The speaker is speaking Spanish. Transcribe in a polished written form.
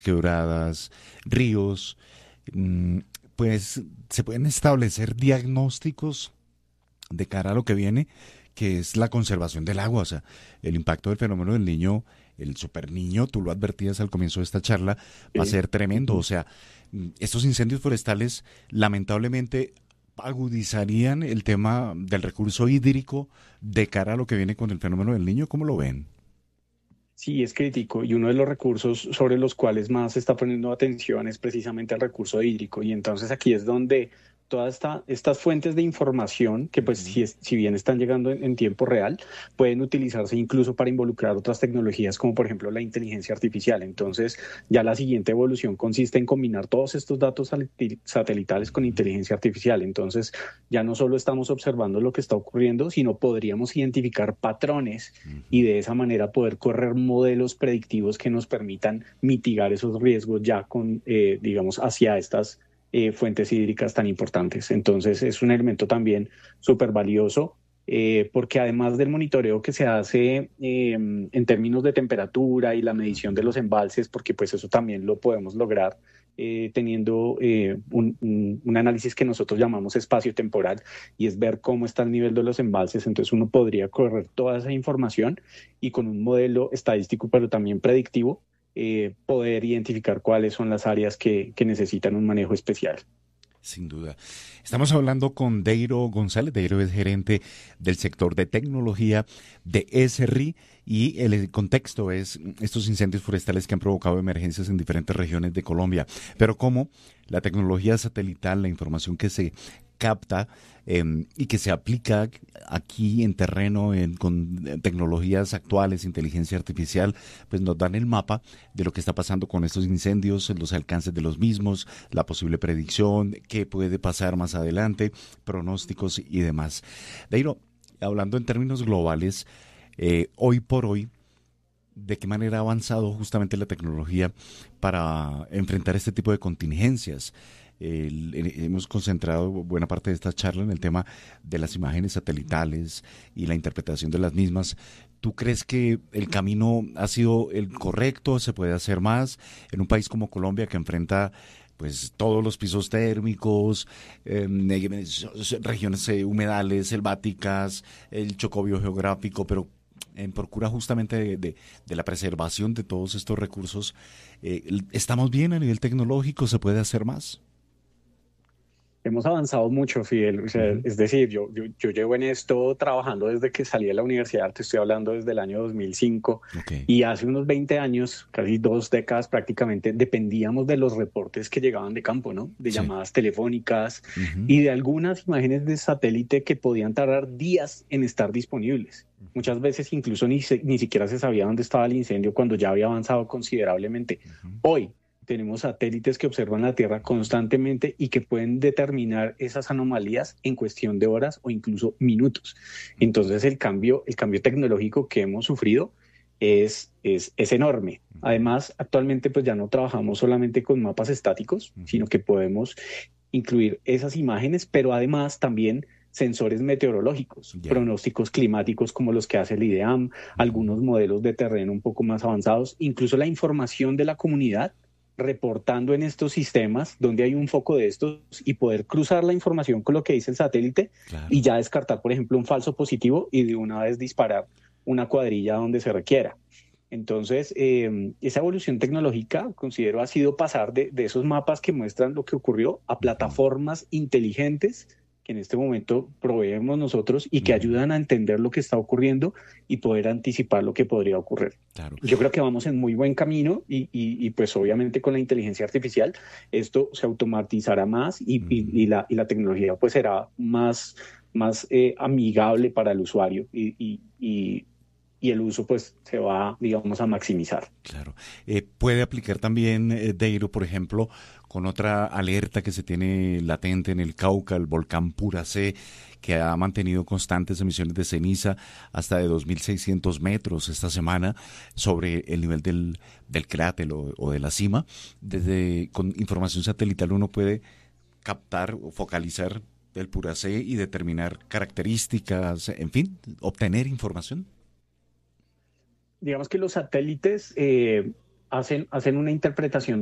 quebradas, ríos, mm, pues se pueden establecer diagnósticos de cara a lo que viene, que es la conservación del agua, o sea, el impacto del fenómeno del niño, el superniño, tú lo advertías al comienzo de esta charla, va a Sí. ser tremendo, o Ujú. sea, estos incendios forestales lamentablemente agudizarían el tema del recurso hídrico de cara a lo que viene con el fenómeno del niño, ¿cómo lo ven? Sí, es crítico y uno de los recursos sobre los cuales más se está poniendo atención es precisamente el recurso hídrico. Y entonces aquí es donde estas fuentes de información, que pues Ujú. si bien están llegando en tiempo real, pueden utilizarse incluso para involucrar otras tecnologías como por ejemplo la inteligencia artificial. Entonces ya la siguiente evolución consiste en combinar todos estos datos satelitales con Ujú. inteligencia artificial. Entonces ya no solo estamos observando lo que está ocurriendo, sino podríamos identificar patrones y Ujú. de esa manera poder correr modelos predictivos que nos permitan mitigar esos riesgos ya con, digamos, hacia estas fuentes hídricas tan importantes. Entonces es un elemento también súper valioso. Porque además del monitoreo que se hace en términos de temperatura y la medición de Ujú. los embalses, porque pues eso también lo podemos lograr teniendo un análisis que nosotros llamamos espacio-temporal, y es ver cómo está el nivel de los embalses. Entonces uno podría correr toda esa información y con un modelo estadístico, pero también predictivo, poder identificar cuáles son las áreas que necesitan un manejo especial. Sin duda. Estamos hablando con Deiro González. Deiro es gerente del sector de tecnología de ESRI y el contexto es estos incendios forestales que han provocado emergencias en diferentes regiones de Colombia. Pero cómo la tecnología satelital, la información que se capta y que se aplica aquí en terreno con tecnologías actuales, inteligencia artificial, pues nos dan el mapa de lo que está pasando con estos incendios, los alcances de los mismos, la posible predicción, qué puede pasar más adelante, pronósticos y demás. Deiro, hablando en términos globales, hoy por hoy, ¿de qué manera ha avanzado justamente la tecnología para enfrentar este tipo de contingencias? Hemos concentrado buena parte de esta charla en el tema de las imágenes satelitales y la interpretación de las mismas. ¿Tú crees que el camino ha sido el correcto? ¿Se puede hacer más en un país como Colombia que enfrenta pues todos los pisos térmicos, regiones humedales, selváticas, el chocó biogeográfico, pero en procura justamente de la preservación de todos estos recursos? ¿Estamos bien a nivel tecnológico? ¿Se puede hacer más? Hemos avanzado mucho, Fidel. O sea, Ujú. es decir, yo llevo en esto trabajando desde que salí de la universidad, te estoy hablando desde el año 2005, Ok. y hace unos 20 años, casi 2 décadas prácticamente, dependíamos de los reportes que llegaban de campo, ¿no? De Sí. llamadas telefónicas Ujú. y de algunas imágenes de satélite que podían tardar días en estar disponibles. Ujú. Muchas veces incluso ni siquiera se sabía dónde estaba el incendio cuando ya había avanzado considerablemente. Ujú. Hoy tenemos satélites que observan la Tierra constantemente y que pueden determinar esas anomalías en cuestión de horas o incluso minutos. Entonces el cambio tecnológico que hemos sufrido es enorme. Ujú. Además, actualmente pues ya no trabajamos solamente con mapas estáticos, Ujú. sino que podemos incluir esas imágenes, pero además también sensores meteorológicos, Ya. pronósticos climáticos como los que hace el IDEAM, Ujú. algunos modelos de terreno un poco más avanzados, incluso la información de la comunidad reportando en estos sistemas donde hay un foco de estos, y poder cruzar la información con lo que dice el satélite y Claro. ya descartar, por ejemplo, un falso positivo y de una vez disparar una cuadrilla donde se requiera. Entonces, esa evolución tecnológica, considero, ha sido pasar de esos mapas que muestran lo que ocurrió a Ujú. plataformas inteligentes que en este momento proveemos nosotros y que Ujú. ayudan a entender lo que está ocurriendo y poder anticipar lo que podría ocurrir. Claro. Yo creo que vamos en muy buen camino pues obviamente con la inteligencia artificial esto se automatizará más Ujú. y la tecnología pues será más amigable para el usuario y el uso pues se va, digamos, a maximizar. Claro. Puede aplicar también, Deiro, por ejemplo, con otra alerta que se tiene latente en el Cauca, el volcán Puracé, que ha mantenido constantes emisiones de ceniza hasta de 2.600 metros esta semana sobre el nivel del cráter o de la cima. Con información satelital uno puede captar o focalizar el Puracé y determinar características, en fin, obtener información. Digamos que los satélites hacen una interpretación